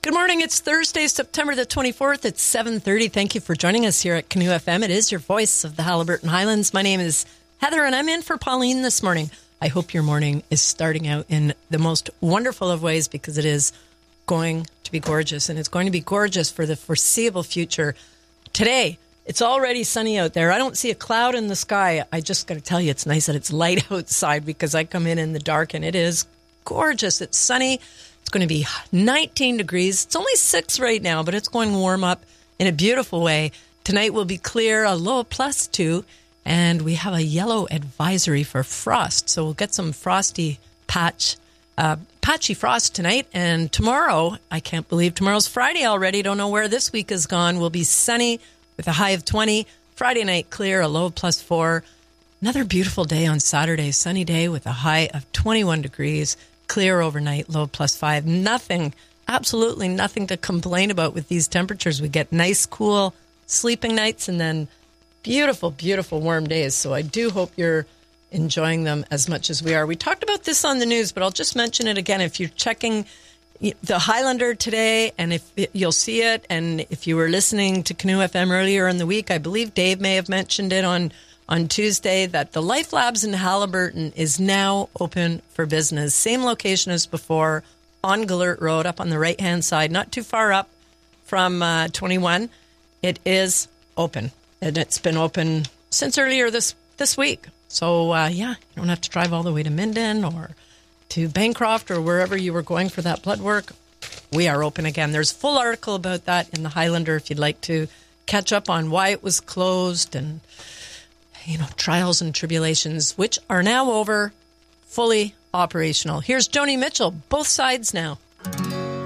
Good morning. It's Thursday, September the 24th. It's 7:30. Thank you for joining us here at Canoe FM. It is your voice of the Haliburton Highlands. My name is Heather, and I'm in for Pauline this morning. I hope your morning is starting out in the most wonderful of ways, because it is going to be gorgeous, and it's going to be gorgeous for the foreseeable future. Today, it's already sunny out there. I don't see a cloud in the sky. I just got to tell you, it's nice that it's light outside, because I come in the dark, and it is gorgeous. It's sunny. It's going to be 19 degrees. It's only 6 right now, but it's going to warm up in a beautiful way. Tonight will be clear, a low of +2, and we have a yellow advisory for frost. So we'll get some patchy frost tonight. And tomorrow, I can't believe tomorrow's Friday already. Don't know where this week has gone. Will be sunny with a high of 20. Friday night, clear, a low of +4. Another beautiful day on Saturday, sunny day with a high of 21 degrees. Clear overnight, low +5. Nothing, absolutely nothing to complain about with these temperatures. We get nice, cool sleeping nights and then beautiful, beautiful warm days. So I do hope you're enjoying them as much as we are. We talked about this on the news, but I'll just mention it again. If you're checking the Highlander today, and if you'll see it, and if you were listening to Canoe FM earlier in the week, I believe Dave may have mentioned it on Tuesday, that the Life Labs in Haliburton is now open for business. Same location as before, on Gallert Road, up on the right-hand side, not too far up from 21. It is open, and it's been open since earlier this week. So, you don't have to drive all the way to Minden or to Bancroft or wherever you were going for that blood work. We are open again. There's a full article about that in the Highlander if you'd like to catch up on why it was closed and trials and tribulations, which are now over, fully operational. Here's Joni Mitchell, Both Sides Now.